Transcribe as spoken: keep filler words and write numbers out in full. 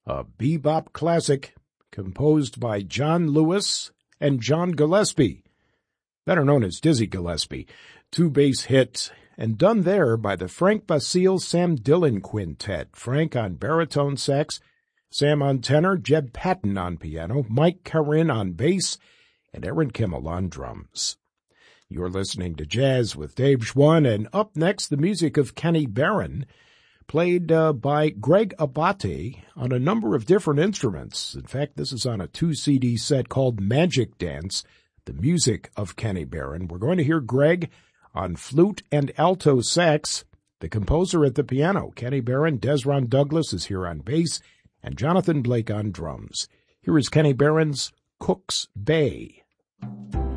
a bebop classic composed by John Lewis and John Gillespie, better known as Dizzy Gillespie, two bass hits, and done there by the Frank Basile-Sam Dillon Quintet, Frank on baritone sax, Sam on tenor, Jeb Patton on piano, Mike Carin on bass, and Aaron Kimmel on drums. You're listening to Jazz with Dave Schwann, and up next, the music of Kenny Barron, played uh, by Greg Abate on a number of different instruments. In fact, this is on a two-C D set called Magic Dance, the music of Kenny Barron. We're going to hear Greg on flute and alto sax, the composer at the piano, Kenny Barron. Desron Douglas is here on bass, and Jonathan Blake on drums. Here is Kenny Barron's Cook's Bay.